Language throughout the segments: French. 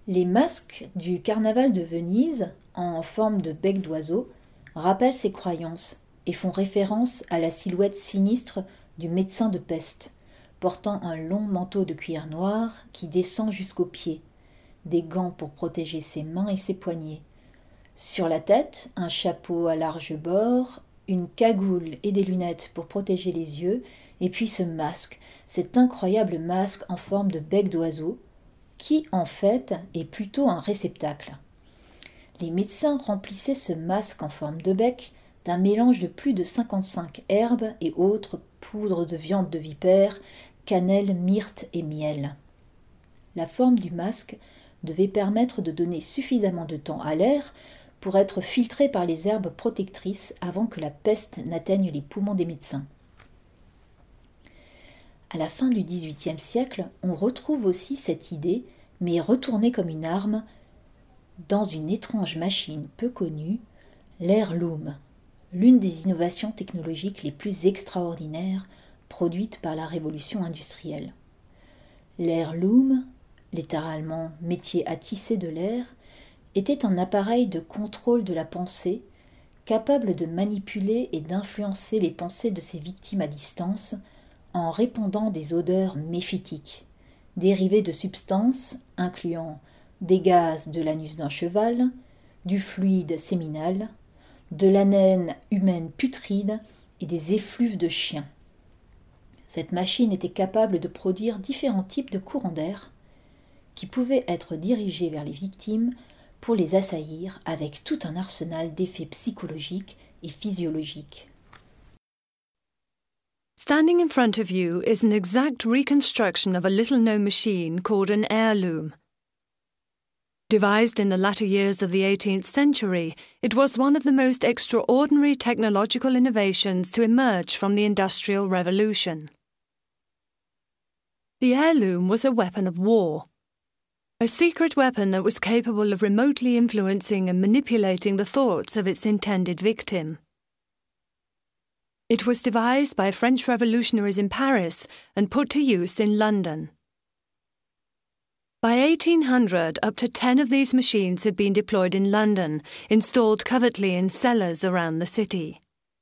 Les masques du carnaval de Venise, en forme de bec d'oiseau, rappellent ces croyances et font référence à la silhouette sinistre du médecin de peste, portant un long manteau de cuir noir qui descend jusqu'aux pieds, des gants pour protéger ses mains et ses poignets. Sur la tête, un chapeau à large bord, une cagoule et des lunettes pour protéger les yeux, et puis ce masque, cet incroyable masque en forme de bec d'oiseau, qui en fait est plutôt un réceptacle. Les médecins remplissaient ce masque en forme de bec d'un mélange de plus de 55 herbes et autres poudres de viande de vipère, cannelle, myrte et miel. La forme du masque devait permettre de donner suffisamment de temps à l'air pour être filtré par les herbes protectrices avant que la peste n'atteigne les poumons des médecins. À la fin du XVIIIe siècle, on retrouve aussi cette idée, mais retournée comme une arme, dans une étrange machine peu connue, l'heirloom, l'une des innovations technologiques les plus extraordinaires produites par la révolution industrielle. L'heirloom, littéralement métier à tisser de l'air, était un appareil de contrôle de la pensée, capable de manipuler et d'influencer les pensées de ses victimes à distance, en répandant des odeurs méphitiques, dérivées de substances incluant des gaz de l'anus d'un cheval, du fluide séminal, de l'haleine humaine putride et des effluves de chiens. Cette machine était capable de produire différents types de courants d'air qui pouvaient être dirigés vers les victimes pour les assaillir avec tout un arsenal d'effets psychologiques et physiologiques. Standing in front of you is an exact reconstruction of a little-known machine called an heirloom. Devised in the latter years of the 18th century, it was one of the most extraordinary technological innovations to emerge from the Industrial Revolution. The heirloom was a weapon of war, a secret weapon that was capable of remotely influencing and manipulating the thoughts of its intended victim. It was devised by French revolutionaries in Paris and put to use in London. By 1800, up to 10 of these machines had been deployed in London, installed covertly in cellars around the city.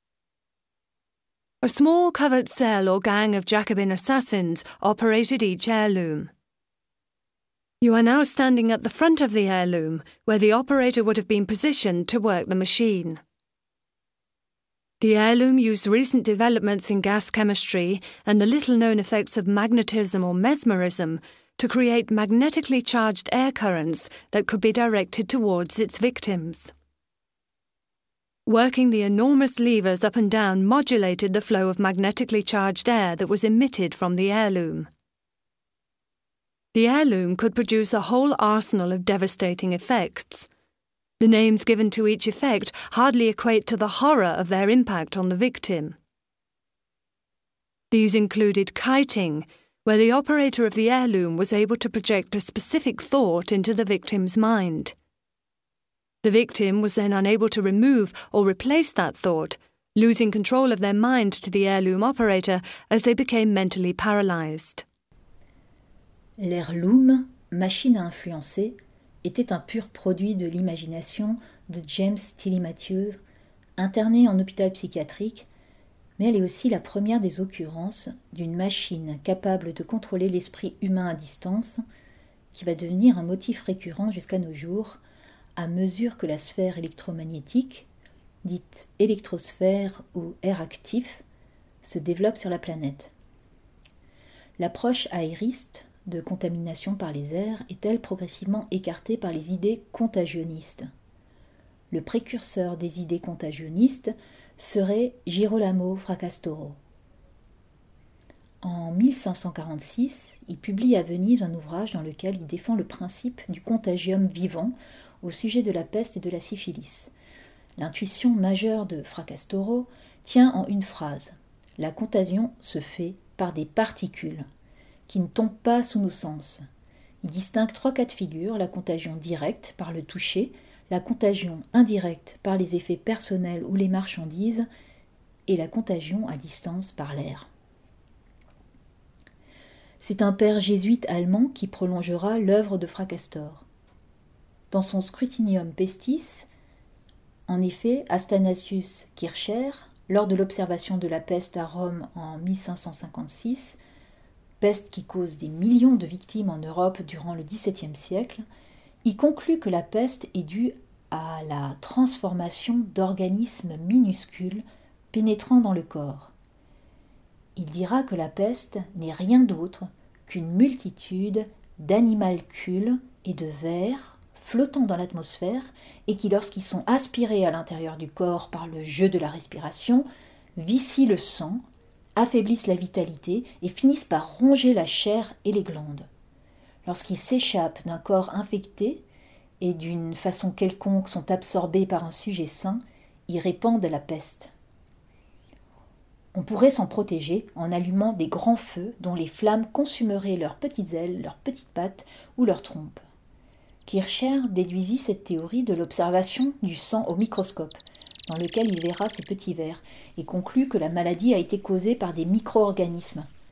A small covert cell or gang of Jacobin assassins operated each heirloom. You are now standing at the front of the heirloom, where the operator would have been positioned to work the machine. The heirloom used recent developments in gas chemistry and the little-known effects of magnetism or mesmerism to create magnetically charged air currents that could be directed towards its victims. Working the enormous levers up and down modulated the flow of magnetically charged air that was emitted from the heirloom. The heirloom could produce a whole arsenal of devastating effects. The names given to each effect hardly equate to the horror of their impact on the victim. These included kiting, where the operator of the heirloom was able to project a specific thought into the victim's mind. The victim was then unable to remove or replace that thought, losing control of their mind to the heirloom operator as they became mentally paralyzed. L'heirloom, machine à influencer, était un pur produit de l'imagination de James Tilly Matthews, interné en hôpital psychiatrique, mais elle est aussi la première des occurrences d'une machine capable de contrôler l'esprit humain à distance, qui va devenir un motif récurrent jusqu'à nos jours, à mesure que la sphère électromagnétique, dite électrosphère ou air actif, se développe sur la planète. L'approche aériste de contamination par les airs est-elle progressivement écartée par les idées contagionnistes. Le précurseur des idées contagionnistes serait Girolamo Fracastoro. En 1546, il publie à Venise un ouvrage dans lequel il défend le principe du contagium vivant au sujet de la peste et de la syphilis. L'intuition majeure de Fracastoro tient en une phrase. La contagion se fait par des particules qui ne tombent pas sous nos sens. Il distingue 3 cas de figure, la contagion directe par le toucher, la contagion indirecte par les effets personnels ou les marchandises et la contagion à distance par l'air. C'est un père jésuite allemand qui prolongera l'œuvre de Fracastor. dans son Scrutinium pestis. En effet, Athanasius Kircher, lors de l'observation de la peste à Rome en 1556, peste qui cause des millions de victimes en Europe durant le XVIIe siècle, y conclut que la peste est due à la transformation d'organismes minuscules pénétrant dans le corps. Il dira que la peste n'est rien d'autre qu'une multitude d'animalcules et de vers flottant dans l'atmosphère et qui, lorsqu'ils sont aspirés à l'intérieur du corps par le jeu de la respiration, vicient le sang, affaiblissent la vitalité et finissent par ronger la chair et les glandes. Lorsqu'ils s'échappent d'un corps infecté et d'une façon quelconque sont absorbés par un sujet sain, ils répandent la peste. On pourrait s'en protéger en allumant des grands feux dont les flammes consumeraient leurs petites ailes, leurs petites pattes ou leurs trompes. Kircher déduisit cette théorie de l'observation du sang au microscope, dans lequel il verra ces petits vers, et conclut que la maladie a été causée par des micro-organismes,